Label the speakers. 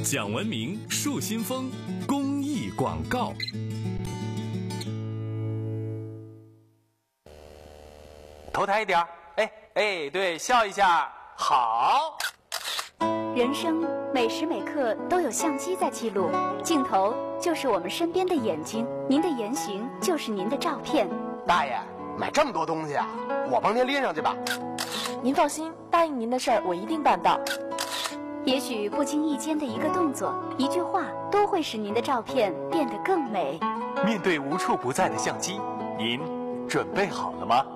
Speaker 1: 讲文明树新风公益广告。
Speaker 2: 头抬一点，对，笑一下，好。
Speaker 3: 人生每时每刻都有相机在记录，镜头就是我们身边的眼睛，您的言行就是您的照片。
Speaker 4: 大爷，买这么多东西啊，我帮您拎上去吧。
Speaker 5: 您放心，答应您的事儿我一定办到。
Speaker 3: 也许不经意间的一个动作、一句话，都会使您的照片变得更美。
Speaker 2: 面对无处不在的相机，您准备好了吗？